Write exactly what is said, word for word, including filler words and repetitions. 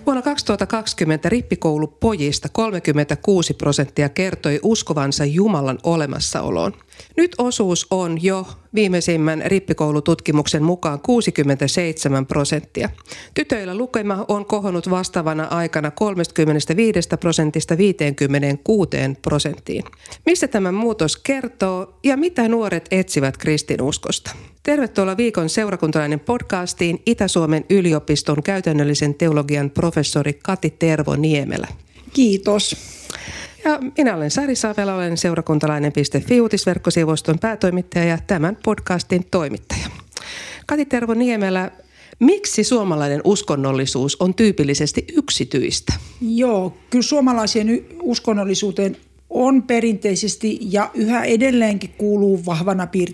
Vuonna kaksituhattakaksikymmentä rippikoulupojista kolmekymmentäkuusi prosenttia kertoi uskovansa Jumalan olemassaoloon. Nyt osuus on jo viimeisimmän rippikoulututkimuksen mukaan kuusikymmentäseitsemän prosenttia. Tytöillä lukema on kohonnut vastaavana aikana kolmekymmentäviisi prosentista viisikymmentäkuusi prosenttiin. Mistä tämä muutos kertoo ja mitä nuoret etsivät kristinuskosta? Tervetuloa viikon seurakuntalainen podcastiin Itä-Suomen yliopiston käytännöllisen teologian professori Kati Tervoniemelä. Kiitos. Ja minä olen Sari Savela, olen seurakuntalainen piste fi uutisverkkosivuston päätoimittaja ja tämän podcastin toimittaja. Kati Tervoniemelä, miksi suomalainen uskonnollisuus on tyypillisesti yksityistä? Joo, kyllä suomalaiseen uskonnollisuuteen on perinteisesti ja yhä edelleenkin kuuluu vahvana piirteinä